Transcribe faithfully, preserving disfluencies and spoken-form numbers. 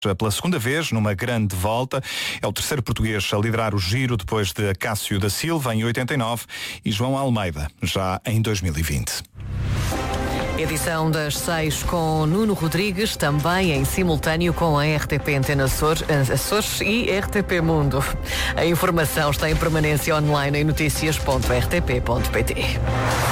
pela segunda vez, numa grande volta. É o terceiro português a liderar o Giro, depois de Cássio da Silva, em oitenta e nove, e João Almeida, já em dois mil e vinte. Edição das seis com Nuno Rodrigues, também em simultâneo com a R T P Antena Açores, Açores e R T P Mundo. A informação está em permanência online em notícias ponto r t p ponto p t.